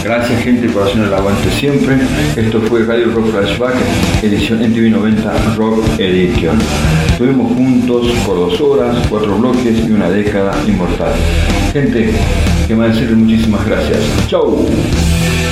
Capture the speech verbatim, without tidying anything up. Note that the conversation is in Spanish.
Gracias, gente, por hacer el aguante siempre. Esto fue Radio Rock Flashback, edición M T V noventa Rock Edition. Estuvimos juntos por dos horas, cuatro bloques y una década inmortal. Gente, que me decirles muchísimas gracias. ¡Chau!